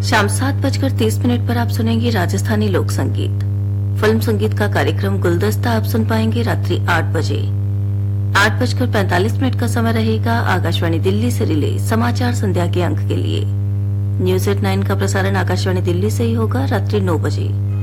शाम 7:30 पर आप सुनेंगे राजस्थानी लोक संगीत। फिल्म संगीत का कार्यक्रम गुलदस्ता आप सुन पाएंगे रात्रि 8 बजे। 8:45 का समय रहेगा आकाशवाणी दिल्ली से रिले समाचार संध्या के अंक के लिए। न्यूज एट 9 का प्रसारण आकाशवाणी दिल्ली से ही होगा रात्रि 9 बजे।